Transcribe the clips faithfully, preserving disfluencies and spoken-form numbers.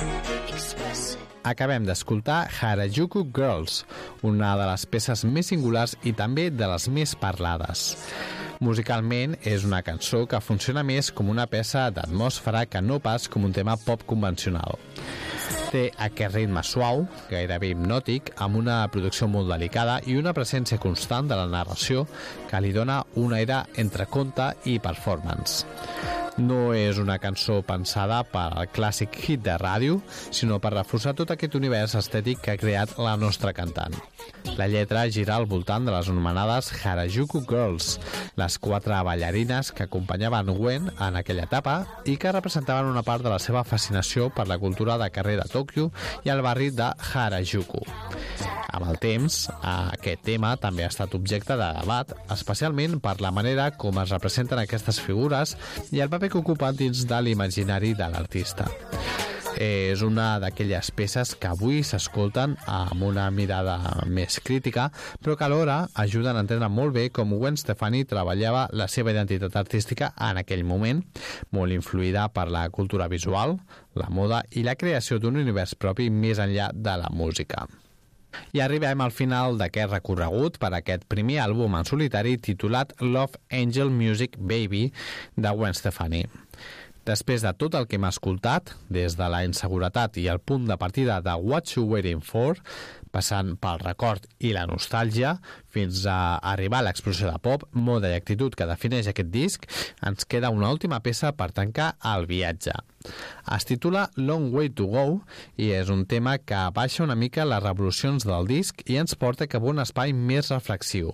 Acabem d'escoltar Harajuku Girls, una de les peces més singulars i també de les més parlades. Musicalment és una cançó que funciona més com una peça d'atmosfera que no pas com un tema pop convencional. Té aquest ritme suau, gairebé hipnòtic, amb una producció molt delicada i una presència constant de la narració que li dona un aire entre conte i performance. No és una cançó pensada per al clàssic hit de ràdio, sinó per reforçar tot aquest univers estètic que ha creat la nostra cantant. La lletra gira al voltant de les anomenades Harajuku Girls, les quatre ballarines que acompanyaven Gwen en aquella etapa i que representaven una part de la seva fascinació per la cultura de carrer de Tòquio i el barri de Harajuku. Amb el temps, aquest tema també ha estat objecte de debat, especialment per la manera com es representen aquestes figures i el paper que ocupen dins de l'imaginari de l'artista. És una d'aquelles peces que avui s'escolten amb una mirada més crítica, però que alhora ajuden a entendre molt bé com Gwen Stefani treballava la seva identitat artística en aquell moment, molt influïda per la cultura visual, la moda i la creació d'un univers propi més enllà de la música. I arribem al final d'aquest recorregut per aquest primer àlbum en solitari titulat Love Angel Music Baby de Gwen Stefani. Després de tot el que hem escoltat, des de la inseguretat i el punt de partida de What You Waiting For, passant pel record i la nostàlgia, fins a arribar a l'explosió de pop, moda i actitud que defineix aquest disc, ens queda una última peça per tancar el viatge. Es titula Long Way to Go i és un tema que baixa una mica les revolucions del disc i ens porta cap a un espai més reflexiu.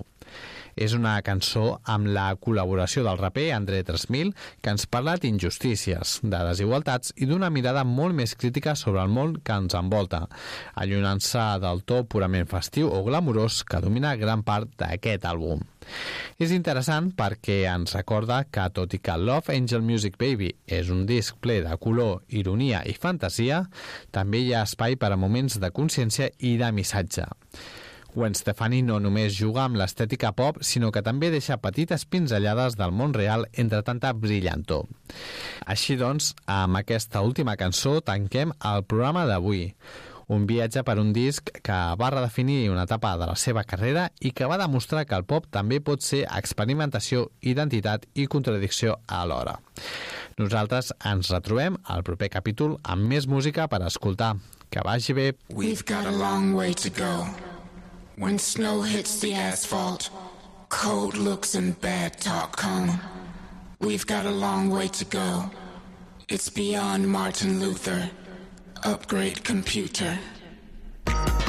És una cançó amb la col·laboració del raper André tres mil que ens parla d'injustícies, de desigualtats i d'una mirada molt més crítica sobre el món que ens envolta, allunyant-se del to purament festiu o glamurós que domina gran part d'aquest àlbum. És interessant perquè ens recorda que, tot i que Love Angel Music Baby és un disc ple de color, ironia i fantasia, també hi ha espai per a moments de consciència i de missatge. Gwen Stefani no només juga amb l'estètica pop, sinó que també deixa petites pinzellades del món real entre tanta brillantor. Així doncs, amb aquesta última cançó tanquem el programa d'avui. Un viatge per un disc que va redefinir una etapa de la seva carrera i que va demostrar que el pop també pot ser experimentació, identitat i contradicció alhora. Nosaltres ens retrobem al proper capítol amb més música per escoltar. Que vagi bé. We've got a long way to go. When snow hits the asphalt, cold looks and bad talk come. We've got a long way to go. It's beyond Martin Luther. Upgrade computer.